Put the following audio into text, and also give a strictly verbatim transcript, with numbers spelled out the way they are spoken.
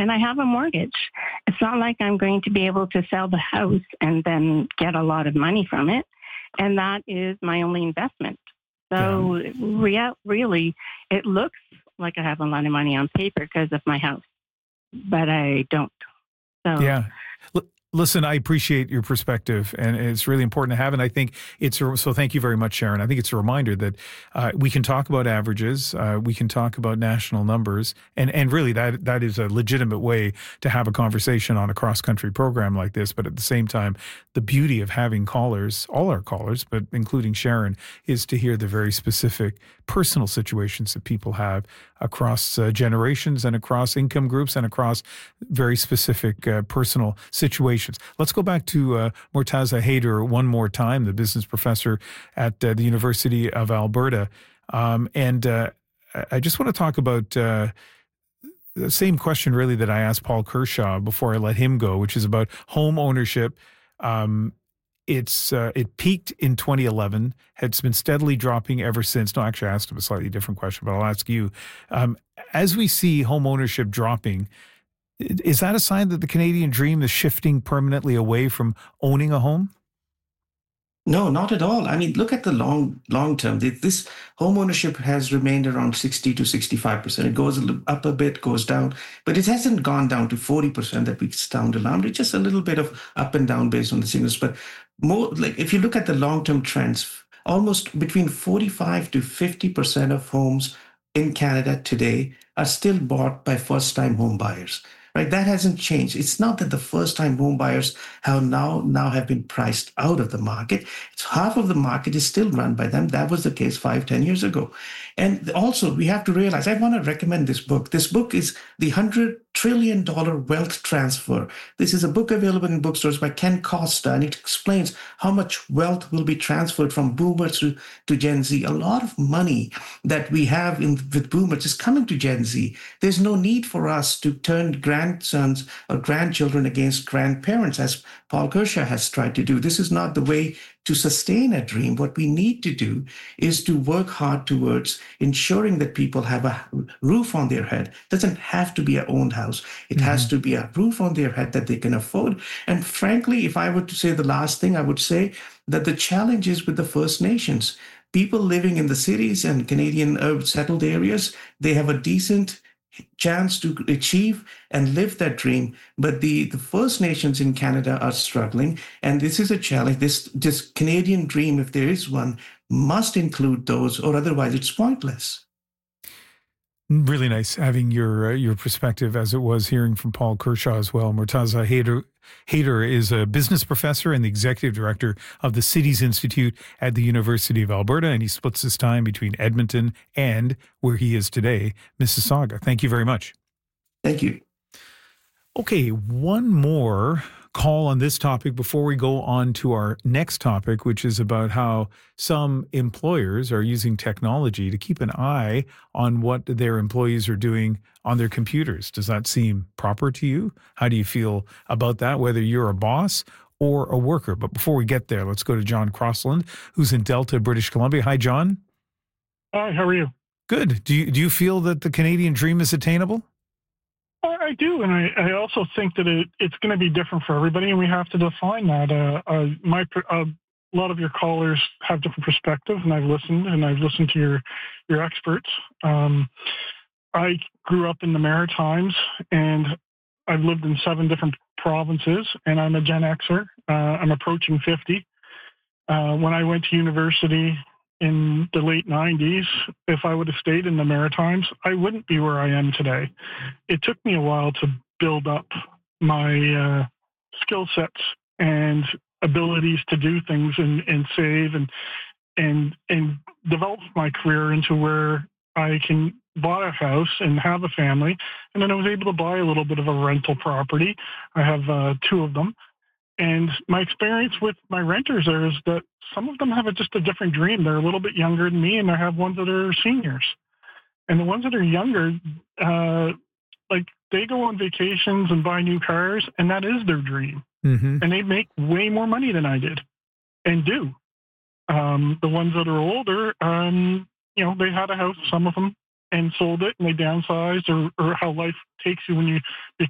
and I have a mortgage. It's not like I'm going to be able to sell the house and then get a lot of money from it. And that is my only investment. So Yeah. rea- really, it looks like I have a lot of money on paper because of my house, but I don't. So Yeah. L- Listen, I appreciate your perspective, and it's really important to have. And I think it's a, so. Thank you very much, Sharon. I think it's a reminder that uh, we can talk about averages, uh, we can talk about national numbers, and and really that that is a legitimate way to have a conversation on a cross country program like this. But at the same time, the beauty of having callers, all our callers, but including Sharon, is to hear the very specific personal situations that people have across uh, generations and across income groups and across very specific uh, personal situations. Let's go back to uh, Mortaza Haider one more time, the business professor at uh, the University of Alberta. Um, and uh, I just want to talk about uh, the same question really that I asked Paul Kershaw before I let him go, which is about home ownership. Um, It's uh, it peaked in twenty eleven. It's been steadily dropping ever since. No, actually, I asked him a slightly different question, but I'll ask you. Um, as we see home ownership dropping, is that a sign that the Canadian dream is shifting permanently away from owning a home? No, not at all. I mean, look at the long long term. This home ownership has remained around sixty to sixty-five percent. It goes up a bit, goes down, but it hasn't gone down to forty percent that we stand alarmed. It's just a little bit of up and down based on the signals. But more like if you look at the long term trends, almost between forty-five to fifty percent of homes in Canada today are still bought by first time home buyers. Right, that hasn't changed. It's not that the first-time home buyers have now now have been priced out of the market. It's half of the market is still run by them. That was the case five, ten years ago. And also, we have to realize. I want to recommend this book. This book is the hundred trillion dollar wealth transfer. This is a book available in bookstores by Ken Costa, and it explains how much wealth will be transferred from boomers to, to Gen Z. A lot of money that we have in with boomers is coming to Gen Z. There's no need for us to turn grandsons or grandchildren against grandparents, as Paul Kershaw has tried to do. This is not the way to sustain a dream. What we need to do is to work hard towards ensuring that people have a roof on their head. It doesn't have to be a owned house. It mm-hmm. has to be a roof on their head that they can afford. And frankly, if I were to say the last thing, I would say that the challenge is with the First Nations. People living in the cities and Canadian urban settled areas, they have a decent chance to achieve and live that dream. But the, the First Nations in Canada are struggling. And this is a challenge. This, this Canadian dream, if there is one, must include those, or otherwise it's pointless. Really nice having your uh, your perspective, as it was hearing from Paul Kershaw as well. Mortaza Haider, Haider is a business professor and the executive director of the Cities Institute at the University of Alberta, and he splits his time between Edmonton and, where he is today, Mississauga. Thank you very much. Thank you. Okay, one more call on this topic before we go on to our next topic, which is about how some employers are using technology to keep an eye on what their employees are doing on their computers. Does that seem proper to you? How do you feel about that, whether you're a boss or a worker? But before we get there, let's go to John Crossland, who's in Delta, British Columbia. Hi, John. Hi, how are you? Good. Do you, do you feel that the Canadian dream is attainable? I do, and I, I also think that it, it's going to be different for everybody, and we have to define that. Uh, uh, my uh, a lot of your callers have different perspectives, and I've listened, and I've listened to your your experts. Um, I grew up in the Maritimes, and I've lived in seven different provinces, and I'm a Gen Xer. Uh, I'm approaching fifty. Uh, when I went to university in the late nineties, if I would have stayed in the Maritimes, I wouldn't be where I am today. It took me a while to build up my uh, skill sets and abilities to do things and, and save and and and develop my career into where I can buy a house and have a family. And then I was able to buy a little bit of a rental property. I have uh, two of them. And my experience with my renters there is that some of them have a, just a different dream. They're a little bit younger than me, and I have ones that are seniors. And the ones that are younger, uh, like they go on vacations and buy new cars, and that is their dream. Mm-hmm. And they make way more money than I did and do. Um, the ones that are older, um, you know, they had a house, some of them, and sold it, and they downsized, or, or how life takes you when you become